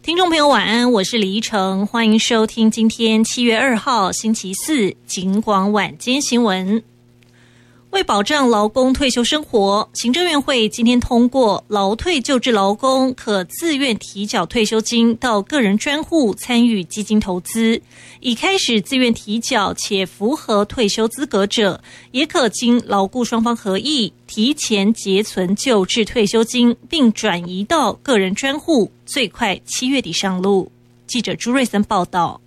听众朋友晚安，我是李依晨，欢迎收听今天7月2号星期四警广晚间新闻。为保障劳工退休生活，行政院会今天通过劳退就职劳工可自愿提缴退休金到个人专户参与基金投资，已开始自愿提缴且符合退休资格者，也可经劳雇双方合意提前结存旧制退休金，并转移到个人专户，最快7月底上路。记者朱瑞森报道。